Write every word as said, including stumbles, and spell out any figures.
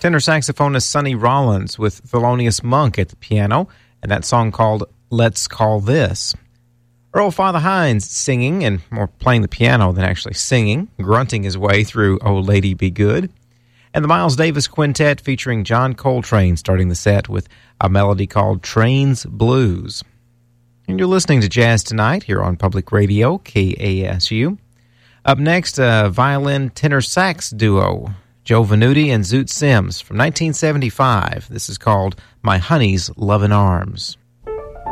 Tenor saxophonist Sonny Rollins with Thelonious Monk at the piano, and that song called Let's Call This. Earl Father Hines singing, and more playing the piano than actually singing, grunting his way through Oh Lady Be Good. And the Miles Davis Quintet featuring John Coltrane starting the set with a melody called Trains Blues. And you're listening to Jazz Tonight here on Public Radio, K A S U. Up next, a violin tenor sax duo, Joe Venuti and Zoot Sims from nineteen seventy-five. This is called My Honey's Lovin' Arms.